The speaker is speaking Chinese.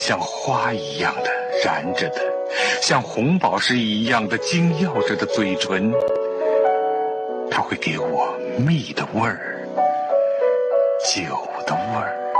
像花一样的燃着的，像红宝石一样的晶耀着的嘴唇，它会给我蜜的味儿，酒的味儿。